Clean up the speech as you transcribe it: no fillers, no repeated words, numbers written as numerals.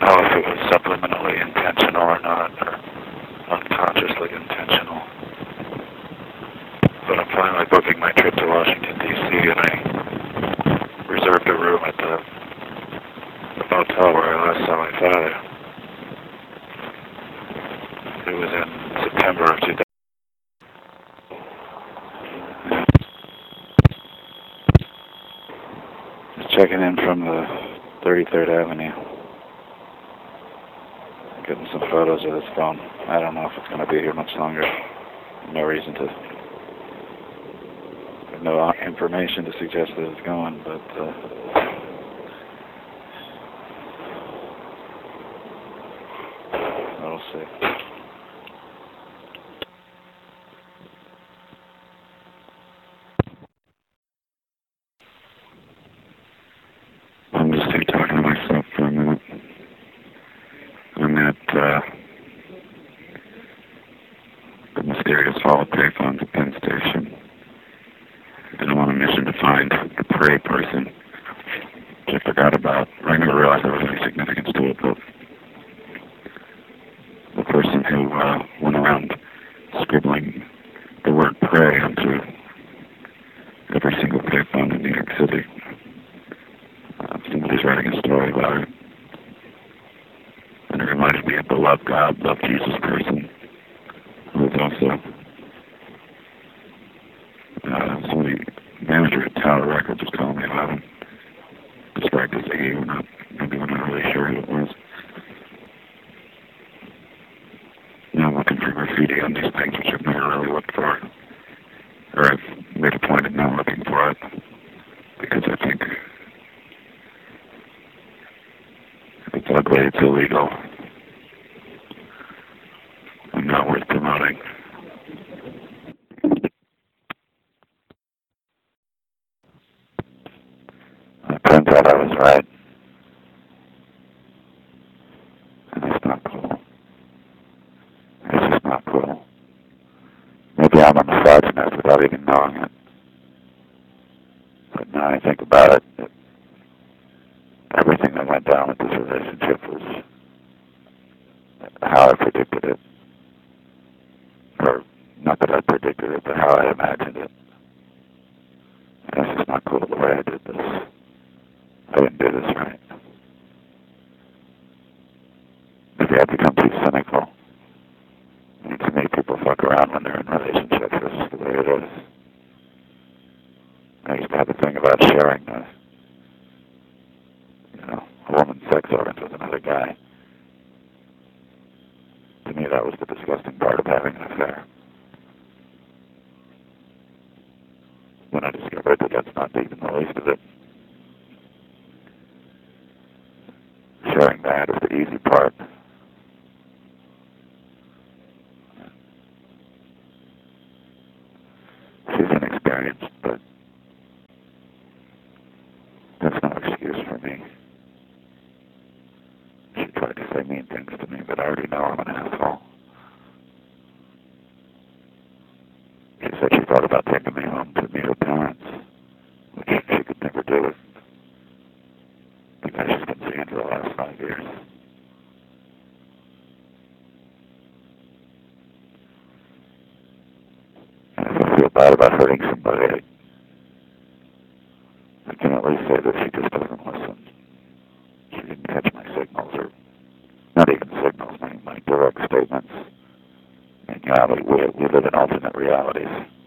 know if it was subliminally intentional or not, or unconsciously intentional. But I'm finally booking my trip to Washington, D.C., and I reserved a room at the motel where I last saw my father. It was in September of 2000. Just checking in from the 33rd Avenue. Getting some photos of this phone. I don't know if it's going to be here much longer. No reason to. No information to suggest that it's going, but we'll see. I'm just here talking to myself for a minute. I'm at the mysterious Hall of Payphones at Penn Station. And I'm on a mission to find the prey person, which I forgot about. I never realized there was any significance to it, but the person who went around scribbling the word prey onto every single payphone in New York City. Somebody's writing a story about it. And it reminded me of the Love God, Love Jesus person, who was also somebody, manager at Tower Records was telling me about him. Described as he, maybe we're not really sure who it was. Now I'm looking for graffiti on these things, which I've never really looked for. Or I've made a point of not looking for it, because I think if it's ugly, it's illegal, and not worth promoting. It turns out I was right. And it's not cool. It's just not cool. Maybe I'm a misogynist without even knowing it. But now I think about it, everything that went down with this relationship was how I predicted it. Or, not that I predicted it, but how I imagined it. And it's just not cool the way I did this. I didn't do this right. Maybe I've become too cynical. And to me, people fuck around when they're in relationships. That's just the way it is. I used to have a thing about sharing a woman's sex organs with another guy. To me, that was the disgusting part of having an affair. When I discovered that that's not even the least of it. Sharing that is the easy part. She's inexperienced, but that's no excuse for me. She tried to say mean things to me, but I already know I'm an asshole. She said she thought about taking me home to meet her parents, which she could never do it, because she's been seeing for the last 5 years. And if I feel bad about hurting somebody, I can at least say that she just doesn't listen. She didn't catch my signals, or not even signals, my direct statements. And we live in alternate realities.